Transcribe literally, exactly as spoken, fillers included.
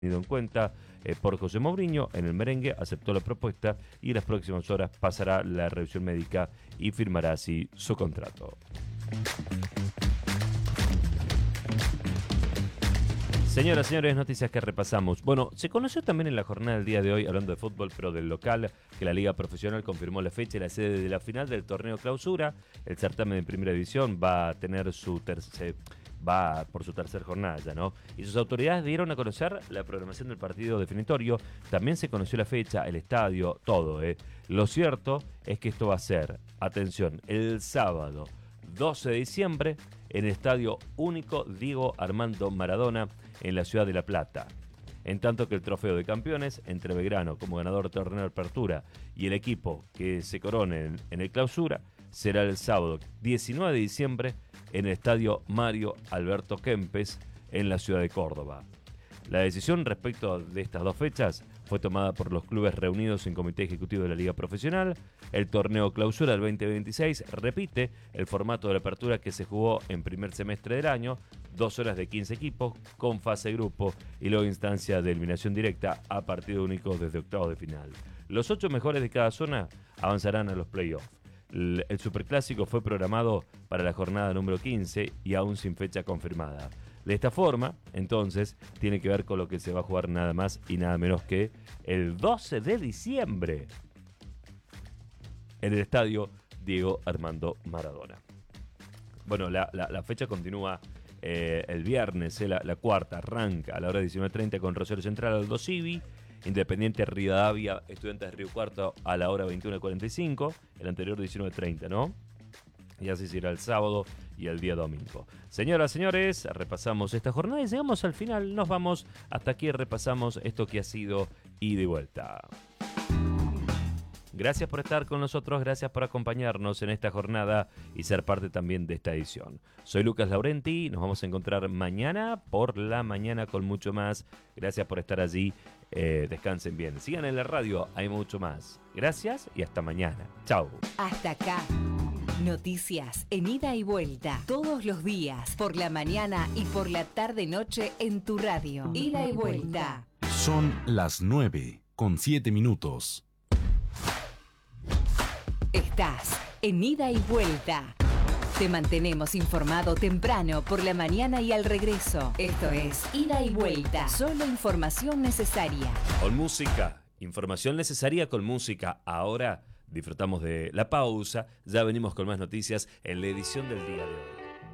tenido en cuenta eh, por José Mourinho. En el merengue aceptó la propuesta y en las próximas horas pasará la revisión médica y firmará así su contrato. Señoras, señores, noticias que repasamos. Bueno, se conoció también en la jornada del día de hoy, hablando de fútbol, pero del local, que la Liga Profesional confirmó la fecha y la sede de la final del torneo Clausura. El certamen de Primera División va a tener su tercer... va por su tercera jornada ya, ¿no? Y sus autoridades dieron a conocer la programación del partido definitorio. También se conoció la fecha, el estadio, todo, ¿eh? Lo cierto es que esto va a ser, atención, el sábado doce de diciembre en el Estadio Único Diego Armando Maradona en la ciudad de La Plata. En tanto que el trofeo de campeones entre Belgrano como ganador del torneo de apertura y el equipo que se corone en, en el Clausura será el sábado diecinueve de diciembre en el Estadio Mario Alberto Kempes en la ciudad de Córdoba. La decisión respecto de estas dos fechas fue tomada por los clubes reunidos en Comité Ejecutivo de la Liga Profesional. El torneo Clausura del veinte veintiséis repite el formato de la apertura que se jugó en primer semestre del año, dos horas de quince equipos con fase de grupo y luego instancia de eliminación directa a partido único desde octavos de final. Los ocho mejores de cada zona avanzarán a los playoffs. El Superclásico fue programado para la jornada número quince y aún sin fecha confirmada. De esta forma, entonces, tiene que ver con lo que se va a jugar nada más y nada menos que el doce de diciembre en el Estadio Diego Armando Maradona. Bueno, la, la, la fecha continúa eh, el viernes, eh, la, la cuarta arranca a la hora de diecinueve treinta con Rosario Central Aldo Civi, Independiente Rivadavia, Estudiantes de Río Cuarto a la hora veintiuno cuarenta y cinco, el anterior diecinueve treinta, ¿no? Y así será el sábado y el día domingo. Señoras, señores, repasamos esta jornada y llegamos al final. Nos vamos. Hasta aquí repasamos esto que ha sido ida y vuelta. Gracias por estar con nosotros, gracias por acompañarnos en esta jornada y ser parte también de esta edición. Soy Lucas Laurenti, nos vamos a encontrar mañana por la mañana con mucho más. Gracias por estar allí, eh, descansen bien. Sigan en la radio, hay mucho más. Gracias y hasta mañana. Chau. Hasta acá. Noticias en ida y vuelta, todos los días, por la mañana y por la tarde-noche en tu radio. Ida y vuelta. Son las nueve con siete minutos. Estás en ida y vuelta. Te mantenemos informado temprano por la mañana y al regreso. Esto es Ida y Vuelta. Solo información necesaria. Con música. Información necesaria con música. Ahora disfrutamos de la pausa. Ya venimos con más noticias en la edición del día de hoy.